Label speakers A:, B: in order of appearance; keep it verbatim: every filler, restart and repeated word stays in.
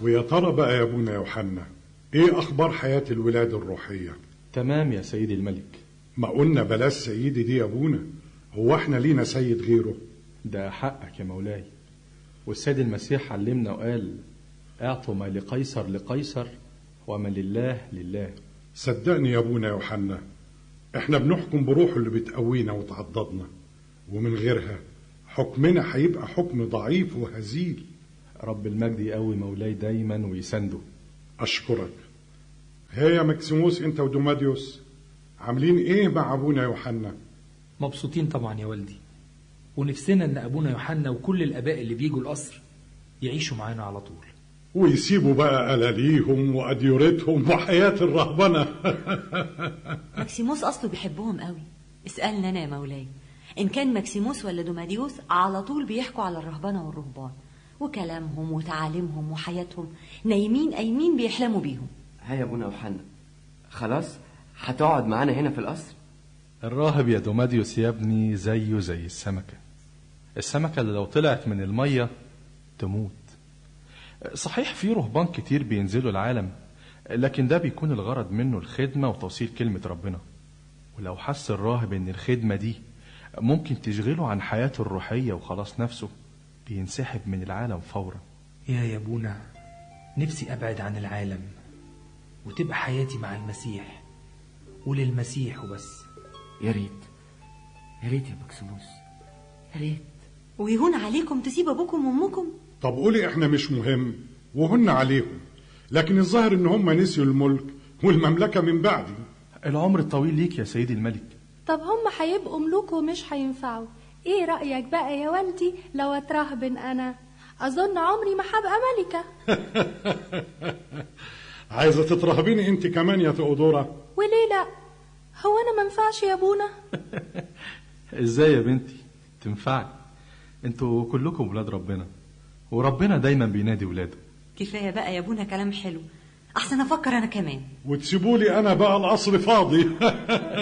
A: ويا ترى بقى يا ابونا يوحنا، ايه اخبار حياة الولاد الروحية؟
B: تمام يا سيدي الملك.
A: ما قلنا بلاش سيدي دي يا ابونا، هو احنا لينا سيد غيره؟
B: ده حقك يا مولاي، والسيد المسيح علمنا وقال اعطوا ما لقيصر لقيصر وما لله لله.
A: صدقني يا ابونا يوحنا، احنا بنحكم بروحه اللي بتقوينا وتعضدنا، ومن غيرها حكمنا هيبقى حكم ضعيف وهزيل.
B: رب المجد يقوي مولاي دايما ويسنده.
A: اشكرك. هيا يا مكسيموس، انت ودوماديوس عاملين ايه مع ابونا يوحنا؟
C: مبسوطين طبعا يا والدي، ونفسنا ان ابونا يوحنا وكل الاباء اللي بيجوا القصر يعيشوا معانا على طول،
A: ويسيبوا بقى ألاليهم وأديورتهم وحياة الرهبنة.
D: مكسيموس أصله بيحبهم قوي. اسألنا أنا يا مولاي، إن كان مكسيموس ولا دوماديوس على طول بيحكوا على الرهبنة والرهبان وكلامهم وتعاليمهم وحياتهم، نايمين قايمين بيحلموا بيهم.
E: هيا يا ابونا يوحنا، خلاص هتقعد معانا هنا في القصر؟
B: الراهب يا دوماديوس يا ابني زيه زي السمكة، السمكة اللي لو طلعت من المية تموت. صحيح في رهبان كتير بينزلوا العالم، لكن ده بيكون الغرض منه الخدمة وتوصيل كلمة ربنا، ولو حس الراهب ان الخدمة دي ممكن تشغله عن حياته الروحية وخلاص نفسه، بينسحب من العالم فورا.
C: يا يا ابونا، نفسي ابعد عن العالم وتبقى حياتي مع المسيح وللمسيح وبس.
E: يا ريت يا ريت يا مكسيموس، يا ريت.
D: ويهون عليكم تسيب ابوكم وامكم؟
A: طب قولي احنا مش مهم وهن عليهم، لكن الظاهر ان هم نسيوا الملك والمملكة من بعدي.
B: العمر الطويل ليك يا سيدي الملك.
F: طب هم هيبقوا ملوك ومش هينفعوا. ايه رأيك بقى يا والدي لو اترهبن انا؟ اظن عمري ما هبقى ملكة.
A: عايزة تترهبيني انت كمان يا تقدورة؟
F: وليه لا؟ هو انا منفعش يا ابونا؟
B: ازاي يا بنتي تنفعي؟ انتوا كلكم ولاد ربنا، وربنا دايما بينادي ولاده.
D: كفاية بقى يا ابونا كلام حلو، احسن افكر انا كمان.
A: وتسيبولي انا بقى القصر فاضي.